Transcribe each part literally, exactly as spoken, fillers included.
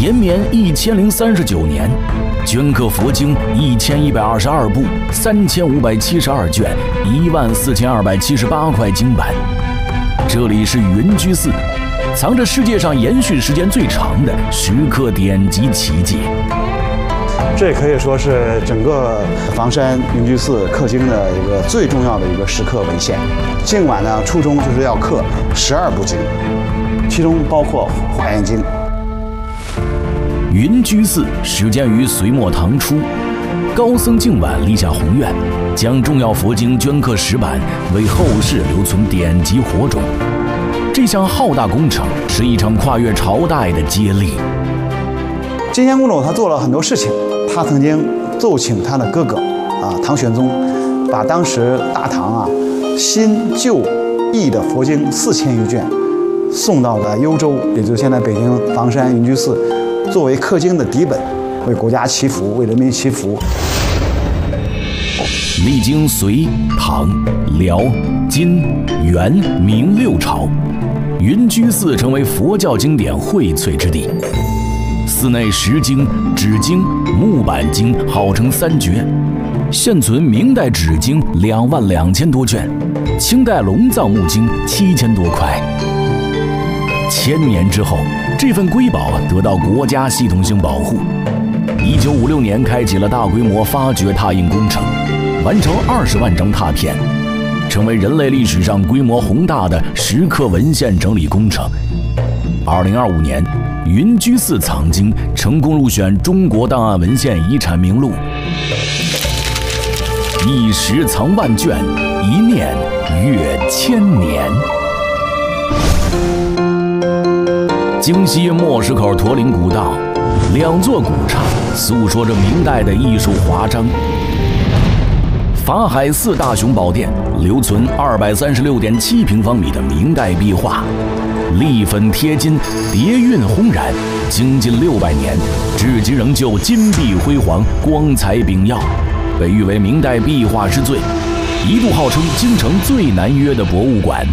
延绵一千零三十九年，镌刻佛经一千一百二十二部，三千五百七十二卷，一万四千二百七十八块经版。这里是云居寺，藏着世界上延续时间最长的石刻典籍奇迹。 这可以说是整个房山云居寺刻经的一个最重要的一个石刻文献。尽管呢，初衷就是要刻十二部经，其中包括《华严经》。 云居寺始建于隋末唐初，高僧净晚立下宏愿，将重要佛经镌刻石板，为后世留存典籍火种。这项浩大工程是一场跨越朝代的接力。 金仙公主她做了很多事情。他曾经奏请他的哥哥啊唐玄宗，把当时大唐啊新旧译的佛经四千余卷送到了幽州，也就是现在北京房山云居寺，作为刻经的底本，为国家祈福，为人民祈福。 历经隋、唐、辽、金、元、明六朝，云居寺成为佛教经典荟萃之地。寺内石经、纸经、木板经号称三绝，现存明代纸经两万两千多卷，清代龙藏木经七千多块。千年之后，这份瑰宝得到国家系统性保护。一九五六年开启了大规模发掘拓印工程，完成二十万张拓片，成为人类历史上规模宏大的石刻文献整理工程。二零二五年。云居寺藏经成功入选中国档案文献遗产名录。一石藏万卷，一念阅千年。京西莫石口驼岭古道，两座古刹诉说着明代的艺术华章。法海寺大雄宝殿留存二百三十六点七平方米的明代壁画。立粉贴金，叠韵烘染，经近六百年，至今仍旧金碧辉煌，光彩炳耀，被誉为明代壁画之最，一度号称京城最难约的博物馆。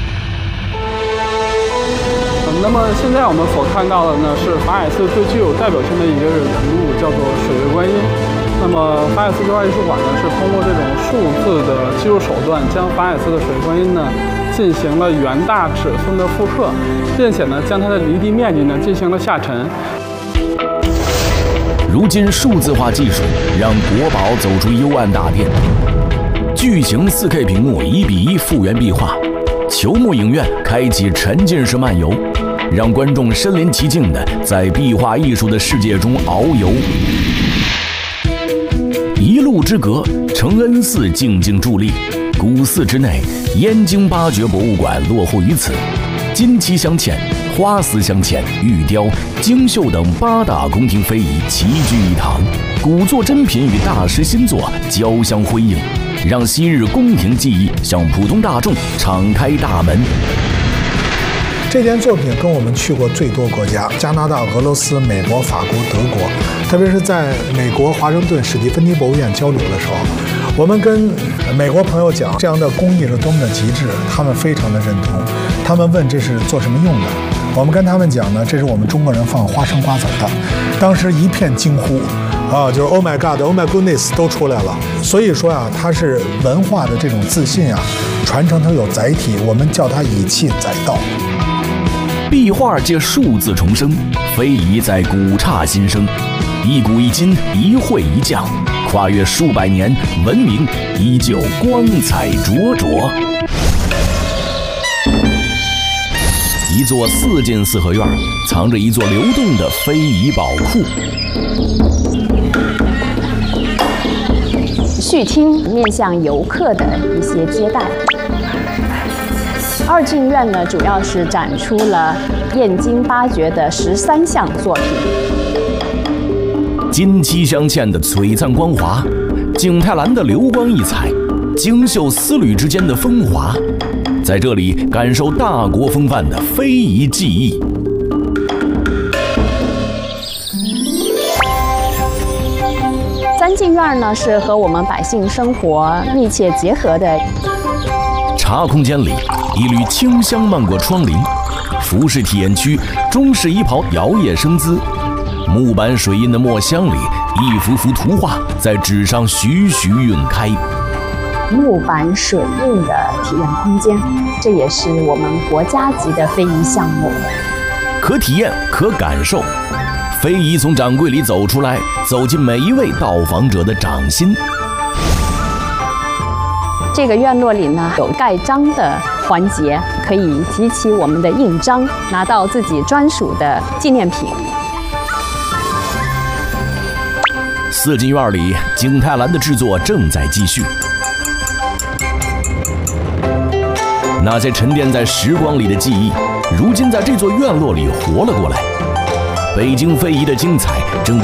那么现在我们所看到的呢，是法海寺最具有代表性的一个人物，叫做水月观音。那么法海寺绘画艺术馆呢，是通过这种数字的技术手段，将法海寺的水月观音呢进行了原大尺寸的复刻，并且呢将它的离地面积呢进行了下沉。 如今数字化技术让国宝走出幽暗大殿，巨型 四K 屏幕一比一复原壁画，球幕影院开启沉浸式漫游，让观众身临其境地在壁画艺术的世界中遨游。一路之隔，承恩寺静静伫立，古寺之内，燕京八绝博物馆落户于此，金漆镶嵌、花丝镶嵌、玉雕、精绣等八大宫廷非遗齐聚一堂，古作珍品与大师新作交相辉映，让昔日宫廷技艺向普通大众敞开大门。 这件作品跟我们去过最多国家，加拿大、俄罗斯、美国、法国、德国，特别是在美国华盛顿史蒂芬妮博物院交流的时候，我们跟美国朋友讲这样的工艺是多么的极致，他们非常的认同。他们问这是做什么用的，我们跟他们讲呢，这是我们中国人放花生瓜子的。当时一片惊呼啊，就是 Oh my God, Oh my goodness 都出来了。所以说啊，它是文化的这种自信啊，传承它有载体，我们叫它以气载道。 壁画借数字重生，非遗在古刹新生，一古一今，一绘一匠，跨越数百年，文明依旧光彩灼灼。一座四进四合院，藏着一座流动的非遗宝库。 续厅面向游客的一些接待。二进院呢，主要是展出了燕京八绝的十三项作品， 金漆镶嵌的璀璨光华，景泰蓝的流光溢彩，精绣丝缕之间的风华，在这里感受大国风范的非遗技艺。 三进院呢，是和我们百姓生活密切结合的。 茶空间里，一缕清香漫过窗棂，服饰体验区中式衣袍摇曳生姿， 木板水印的墨箱里，一幅幅图画在纸上徐徐晕开。 木板水印的体验空间，这也是我们国家级的非遗项目。 可体验，可感受。非遗从掌柜里走出来，走进每一位到访者的掌心。 这个院落里呢，有盖章的环节，可以集齐我们的印章，拿到自己专属的纪念品。 四进院里，景泰蓝的制作正在继续。那些沉淀在时光里的记忆，如今在这座院落里活了过来。北京非遗的精彩正被